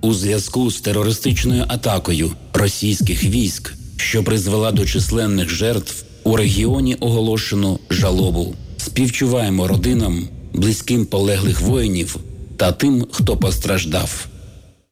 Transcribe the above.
У зв'язку з терористичною атакою російських військ, що призвела до численних жертв, у регіоні оголошено жалобу. Співчуваємо родинам, близьким полеглих воїнів та тим, хто постраждав.